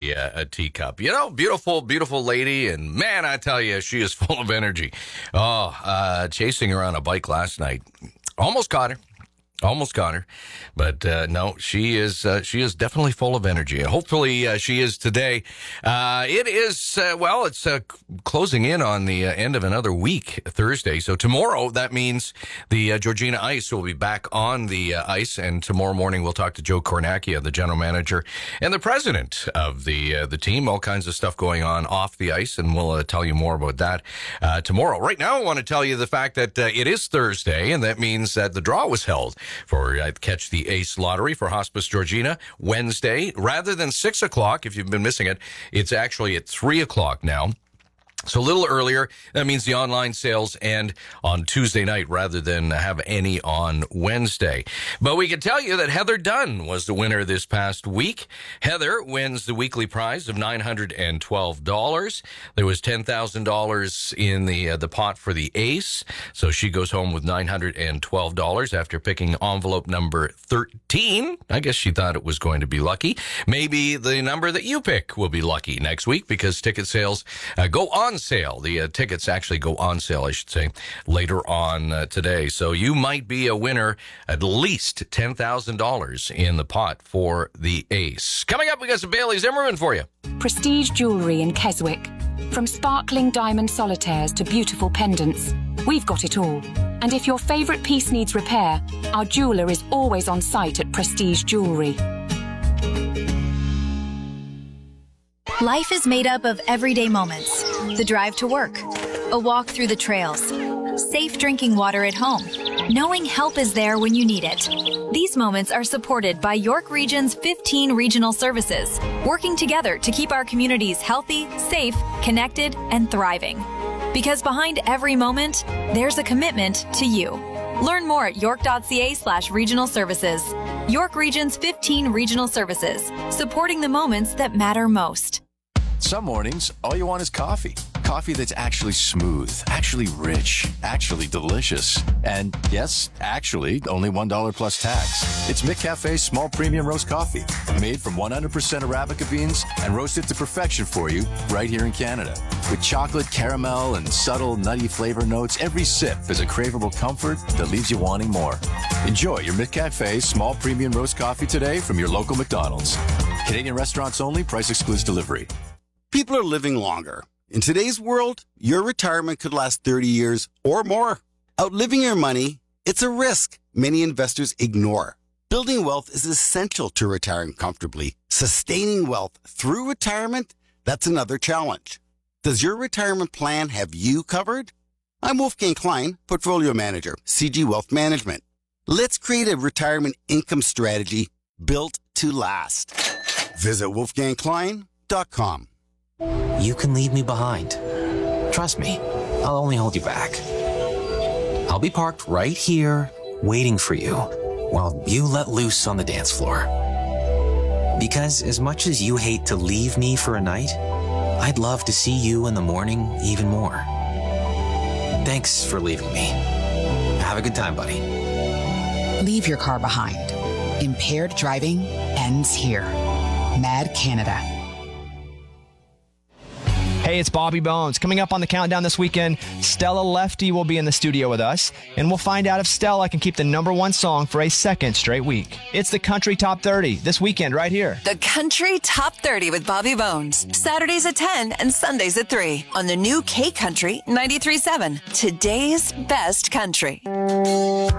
a teacup. You know, beautiful, beautiful lady. And man, I tell you, she is full of energy. Chasing her on a bike last night. Almost caught her, but no, she is definitely full of energy, and hopefully she is today. It is it's closing in on the end of another week, Thursday. So tomorrow, that means the Georgina Ice will be back on the ice, and tomorrow morning we'll talk to Joe Cornacchia, the general manager and the president of the team. All kinds of stuff going on off the ice, and we'll tell you more about that tomorrow. Right now, I want to tell you the fact that it is Thursday, and that means that the draw was held for Catch the Ace Lottery for Hospice Georgina Wednesday. Rather than 6 o'clock, if you've been missing it, it's actually at 3 o'clock now. So a little earlier. That means the online sales end on Tuesday night rather than have any on Wednesday. But we can tell you that Heather Dunn was the winner this past week. Heather wins the weekly prize of $912. There was $10,000 in the pot for the ace. So she goes home with $912 after picking envelope number 13. I guess she thought it was going to be lucky. Maybe the number that you pick will be lucky next week, because ticket sales go on sale. The tickets actually go on sale, I should say, later on today. So you might be a winner, at least $10,000 in the pot for the ace. Coming up, we got some Bailey Zimmerman for you. Prestige jewellery in Keswick. From sparkling diamond solitaires to beautiful pendants, we've got it all. And if your favourite piece needs repair, our jeweller is always on site at Prestige Jewellery. Life is made up of everyday moments. The drive to work, a walk through the trails, safe drinking water at home, knowing help is there when you need it. These moments are supported by York Region's 15 regional services, working together to keep our communities healthy, safe, connected, and thriving. Because behind every moment, there's a commitment to you. Learn more at york.ca/regional services. York Region's 15 regional services, supporting the moments that matter most. Some mornings, all you want is coffee. Coffee that's actually smooth, actually rich, actually delicious. And yes, actually, only $1 plus tax. It's McCafe's small premium roast coffee, made from 100% Arabica beans and roasted to perfection for you right here in Canada. With chocolate, caramel, and subtle nutty flavor notes, every sip is a craveable comfort that leaves you wanting more. Enjoy your McCafe small premium roast coffee today from your local McDonald's. Canadian restaurants only, price excludes delivery. People are living longer. In today's world, your retirement could last 30 years or more. Outliving your money, it's a risk many investors ignore. Building wealth is essential to retiring comfortably. Sustaining wealth through retirement, that's another challenge. Does your retirement plan have you covered? I'm Wolfgang Klein, Portfolio Manager, CG Wealth Management. Let's create a retirement income strategy built to last. Visit wolfgangklein.com. You can leave me behind. Trust me, I'll only hold you back. I'll be parked right here, waiting for you, while you let loose on the dance floor. Because as much as you hate to leave me for a night, I'd love to see you in the morning even more. Thanks for leaving me. Have a good time, buddy. Leave your car behind. Impaired driving ends here. Mad Canada. Hey, it's Bobby Bones. Coming up on the countdown this weekend, Stella Lefty will be in the studio with us, and we'll find out if Stella can keep the #1 song for a second straight week. It's the Country Top 30 this weekend right here. The Country Top 30 with Bobby Bones. Saturdays at 10 and Sundays at 3 on the new K Country 93.7. Today's best country.